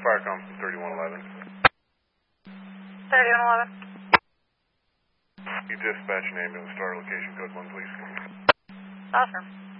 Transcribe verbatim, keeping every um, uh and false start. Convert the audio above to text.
Firecom from thirty-one eleven. thirty-one eleven. You dispatch an ambulance, star location code one, please. Awesome.